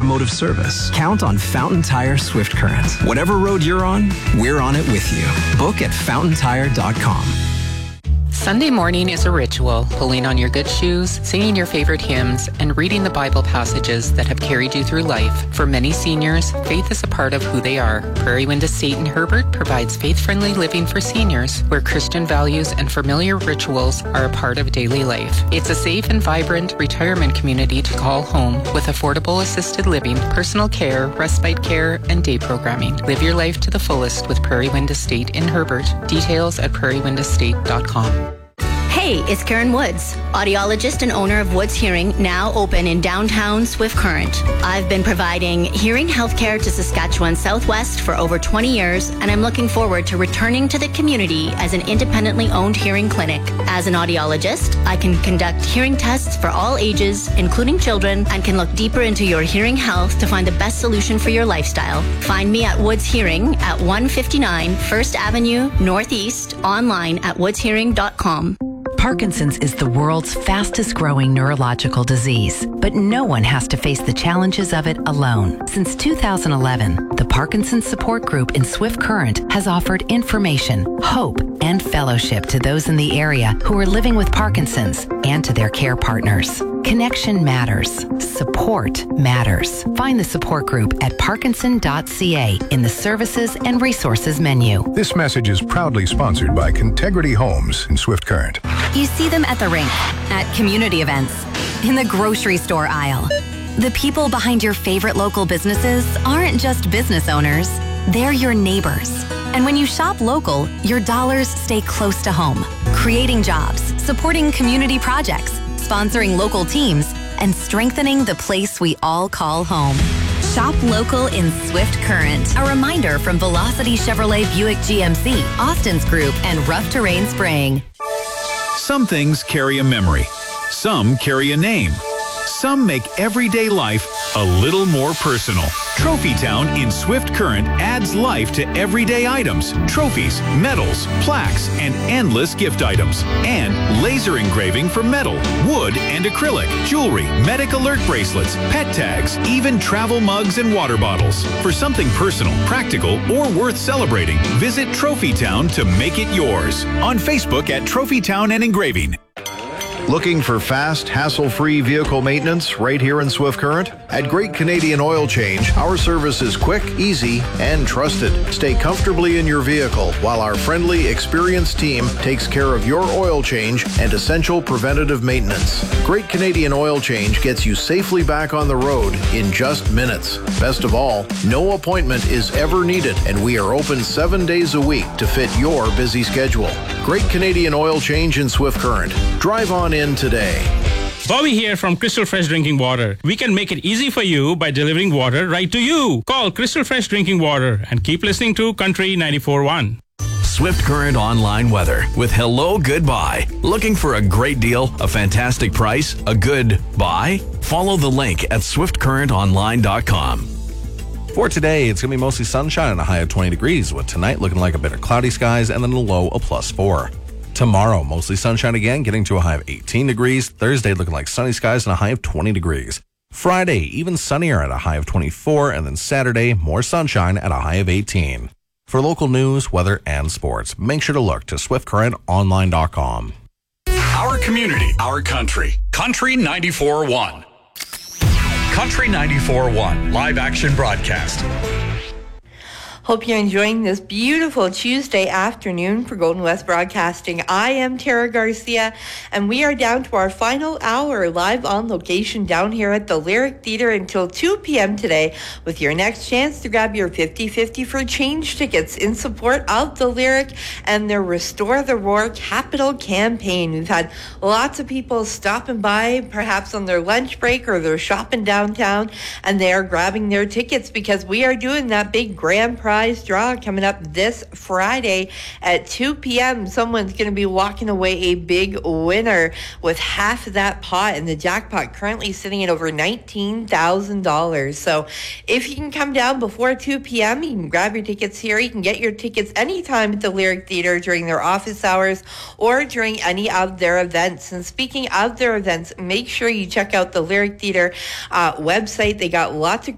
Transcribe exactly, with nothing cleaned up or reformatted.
automotive service, count on Fountain Tire Swift Current. Whatever road you're on, we're on it with you. Book at fountain tire dot com. Sunday morning is a ritual, pulling on your good shoes, singing your favorite hymns, and reading the Bible passages that have carried you through life. For many seniors, faith is a part of who they are. Prairie Wind Estate in Herbert provides faith-friendly living for seniors, where Christian values and familiar rituals are a part of daily life. It's a safe and vibrant retirement community to call home, with affordable assisted living, personal care, respite care, and day programming. Live your life to the fullest with Prairie Wind Estate in Herbert. Details at prairie wind estate dot com. Hey, it's Karen Woods, audiologist and owner of Woods Hearing, now open in downtown Swift Current. I've been providing hearing healthcare to Saskatchewan Southwest for over twenty years, and I'm looking forward to returning to the community as an independently owned hearing clinic. As an audiologist, I can conduct hearing tests for all ages, including children, and can look deeper into your hearing health to find the best solution for your lifestyle. Find me at Woods Hearing at one fifty-nine First Avenue Northeast, online at woods hearing dot com. Parkinson's is the world's fastest growing neurological disease, but no one has to face the challenges of it alone. Since two thousand eleven, the Parkinson's Support Group in Swift Current has offered information, hope, and fellowship to those in the area who are living with Parkinson's and to their care partners. Connection matters. Support matters. Find the support group at parkinson dot c a in the Services and Resources menu. This message is proudly sponsored by Contegrity Homes in Swift Current. You see them at the rink, at community events, in the grocery store aisle. The people behind your favorite local businesses aren't just business owners, they're your neighbors. And when you shop local, your dollars stay close to home, creating jobs, supporting community projects, sponsoring local teams, and strengthening the place we all call home. Shop local in Swift Current. A reminder from Velocity Chevrolet Buick G M C, Austin's Group, and Rough Terrain Spraying. Some things carry a memory. Some carry a name. Some make everyday life a little more personal. Trophy Town in Swift Current adds life to everyday items, trophies, medals, plaques, and endless gift items. And laser engraving for metal, wood, and acrylic, jewelry, medic alert bracelets, pet tags, even travel mugs and water bottles. For something personal, practical, or worth celebrating, visit Trophy Town to make it yours. On Facebook at Trophy Town and Engraving. Looking for fast, hassle-free vehicle maintenance right here in Swift Current? At Great Canadian Oil Change, our service is quick, easy, and trusted. Stay comfortably in your vehicle while our friendly, experienced team takes care of your oil change and essential preventative maintenance. Great Canadian Oil Change gets you safely back on the road in just minutes. Best of all, no appointment is ever needed, and we are open seven days a week to fit your busy schedule. Great Canadian Oil Change in Swift Current. Drive on in today. Bobby here from Crystal Fresh Drinking Water. We can make it easy for you by delivering water right to you. Call Crystal Fresh Drinking Water and keep listening to Country ninety-four point one. Swift Current online weather with Hello Goodbye. Looking for a great deal, a fantastic price, a good buy? Follow the link at swift current online dot com. For today, it's going to be mostly sunshine and a high of twenty degrees, with tonight looking like a bit of cloudy skies and then a low of plus four. Tomorrow, mostly sunshine again, getting to a high of eighteen degrees. Thursday, looking like sunny skies and a high of twenty degrees. Friday, even sunnier at a high of twenty-four, and then Saturday, more sunshine at a high of eighteen. For local news, weather, and sports, make sure to look to swift current online dot com. Our community, our country. Country ninety-four point one. Country ninety-four point one, live action broadcast. Hope you're enjoying this beautiful Tuesday afternoon for Golden West Broadcasting. I am Tara Garcia, and we are down to our final hour live on location down here at the Lyric Theater until two p.m. today, with your next chance to grab your fifty fifty for change tickets in support of the Lyric and their Restore the Roar capital campaign. We've had lots of people stopping by, perhaps on their lunch break or they're shopping downtown, and they are grabbing their tickets because we are doing that big grand prize draw coming up this Friday at two p.m. Someone's going to be walking away a big winner with half of that pot, and the jackpot currently sitting at over nineteen thousand dollars. So if you can come down before two p.m., you can grab your tickets here. You can get your tickets anytime at the Lyric Theater during their office hours or during any of their events. And speaking of their events, make sure you check out the Lyric Theater uh, website. They got lots of